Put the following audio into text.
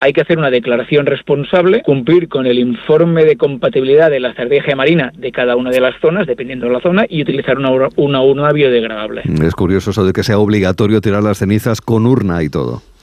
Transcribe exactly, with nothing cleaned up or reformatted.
Hay que hacer una declaración responsable, cumplir con el informe de compatibilidad de la estrategia marina de cada una de las zonas, dependiendo de la zona, y utilizar una, una urna biodegradable. Es curioso eso de que sea obligatorio tirar las cenizas con urna y todo.